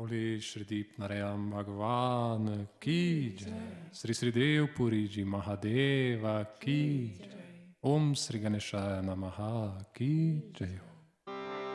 Holy Shri Deep Narayam Bhagwan Ki Jai. Sri Sri Dev Puri Ji Mahadeva Ki Jai. Om Sri Ganeshaya Namaha Ki Jai.